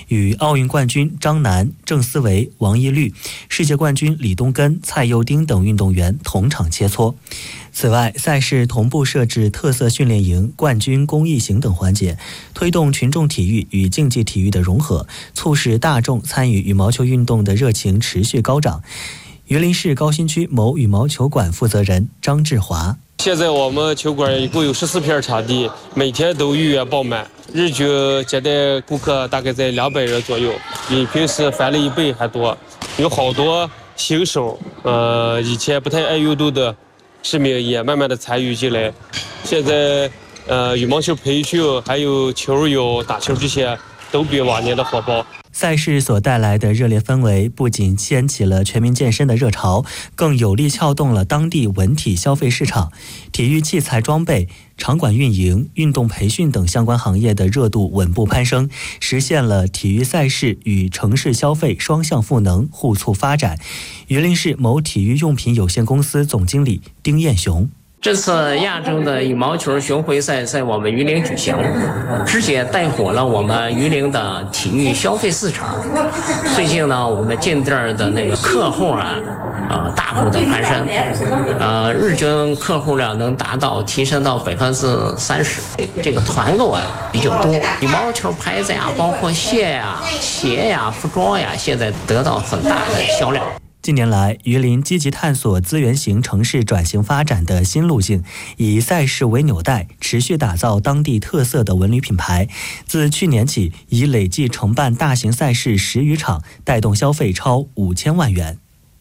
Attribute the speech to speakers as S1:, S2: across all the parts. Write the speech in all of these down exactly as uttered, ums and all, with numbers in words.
S1: 与奥运冠军张楠、郑思维、王懿律、世界冠军李东根、蔡佑丁等运动员同场切磋。此外，赛事同步设置特色训练营、冠军公益行等环节，推动群众体育与竞技体育的融合，促使大众参与羽毛球运动的热情持续高涨。榆林市高新区某羽毛球馆负责人张志华：
S2: 现在我们球馆一共有十四片场地，每天都预约爆满，日均接待顾客大概在两百人左右，比平时翻了一倍还多。有好多新手，呃，以前不太爱运动的市民也慢慢的参与进来。现在，呃，羽毛球培训还有球友、打球这些都比往年的火爆。
S1: 赛事所带来的热烈氛围，不仅掀起了全民健身的热潮，更有力撬动了当地文体消费市场。体育器材装备、场馆运营、运动培训等相关行业的热度稳步攀升，实现了体育赛事与城市消费双向赋能、互促发展。榆林市某体育用品有限公司总经理丁彦雄：
S3: 这次亚洲的羽毛球巡回赛在我们榆林举行，直接带火了我们榆林的体育消费市场。最近呢，我们进店的那个客户啊，呃，大幅的攀升，呃，日均客户量能达到提升到百分之三十。这个团购啊比较多，羽毛球拍子呀，包括鞋呀、鞋呀、服装呀，现在得到很大的销量。
S1: 近年来，榆林积极探索资源型城市转型发展的新路径，以赛事为纽带，持续打造当地特色的文旅品牌。自去年起，已累计承办大型赛事十余场，带动消费超五千万元。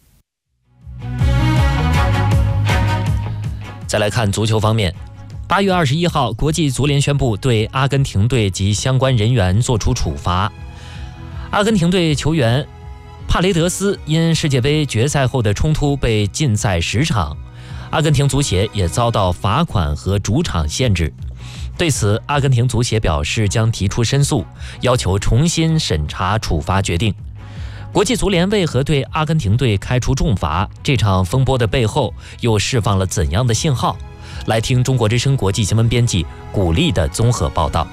S4: 再来看足球方面，八月二十一号，国际足联宣布对阿根廷队及相关人员作出处罚。阿根廷队球员帕雷德斯因世界杯决赛后的冲突被禁赛十场，阿根廷足协也遭到罚款和主场限制。对此，阿根廷足协表示将提出申诉，要求重新审查处罚决定。国际足联为何对阿根廷队开出重罚？这场风波的背后又释放了怎样的信号？来听中国之声国际新闻编辑古丽的综合报道。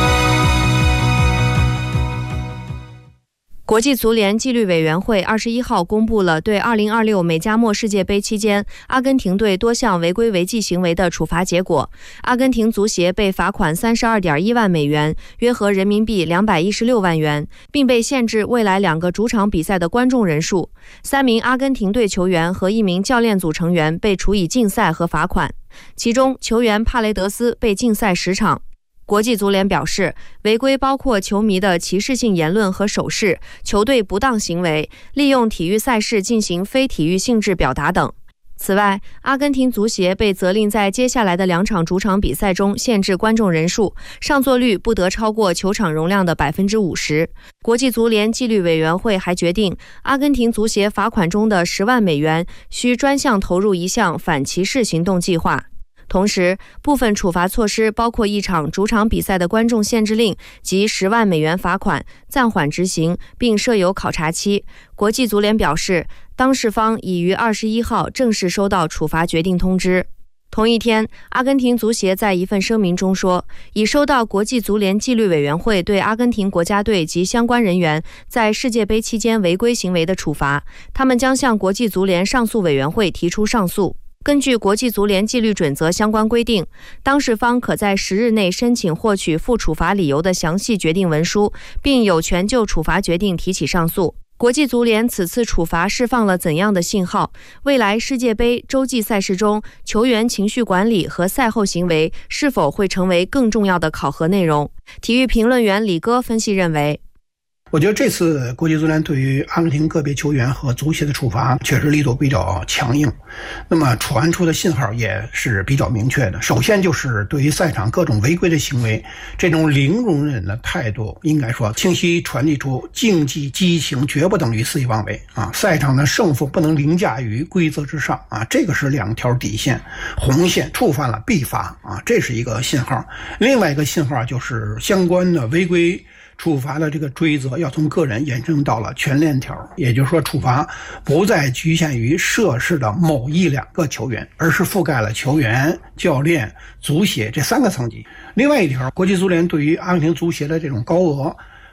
S5: 国际足联纪律委员会二十一号公布了对二零二六美加墨世界杯期间阿根廷队多项违规违纪行为的处罚结果。阿根廷足协被罚款三十二点一万美元，约合人民币两百一十六万元，并被限制未来两个主场比赛的观众人数。三名阿根廷队球员和一名教练组成员被处以禁赛和罚款，其中球员帕雷德斯被禁赛十场。国际足联表示，违规包括球迷的歧视性言论和手势、球队不当行为、利用体育赛事进行非体育性质表达等。此外，阿根廷足协被责令在接下来的两场主场比赛中限制观众人数，上座率不得超过球场容量的百分之五十。国际足联纪律委员会还决定，阿根廷足协罚款中的十万美元需专项投入一项反歧视行动计划。同时，部分处罚措施包括一场主场比赛的观众限制令及十万美元罚款，暂缓执行，并设有考察期。国际足联表示，当事方已于二十一号正式收到处罚决定通知。同一天，阿根廷足协在一份声明中说，已收到国际足联纪律委员会对阿根廷国家队及相关人员在世界杯期间违规行为的处罚，他们将向国际足联上诉委员会提出上诉。根据国际足联纪律准则相关规定，当事方可在十日内申请获取附处罚理由的详细决定文书，并有权就处罚决定提起上诉。国际足联此次处罚释放了怎样的信号？未来世界杯洲际赛事中，球员情绪管理和赛后行为是否会成为更重要的考核内容？体育评论员李哥分析认为，
S6: 我觉得这次国际足联对于阿根廷个别球员和足协的处罚确实力度比较强硬，那么传出的信号也是比较明确的。首先就是对于赛场各种违规的行为，这种零容忍的态度应该说清晰传递出竞技激情绝不等于肆意妄为啊！赛场的胜负不能凌驾于规则之上啊！这个是两条底线，红线触犯了必罚啊！这是一个信号。另外一个信号就是相关的违规处罚的这个追责要从个人延伸到了全链条，也就是说处罚不再局限于涉事的某一两个球员，而是覆盖了球员、教练、足协这三个层级。另外一条，国际足联对于阿根廷足协的这种高额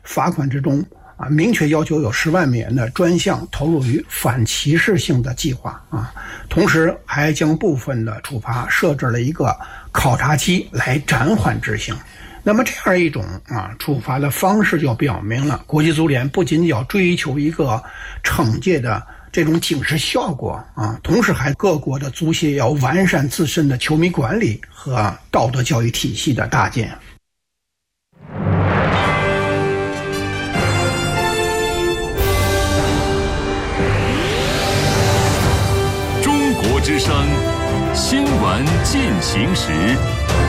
S6: 罚款之中啊，明确要求有十万美元的专项投入于反歧视性的计划啊，同时还将部分的处罚设置了一个考察期来暂缓执行。那么这样一种啊处罚的方式就表明了，国际足联不仅要追求一个惩戒的这种警示效果啊，同时还各国的足协要完善自身的球迷管理和道德教育体系的搭建。
S7: 中国之声，新闻进行时。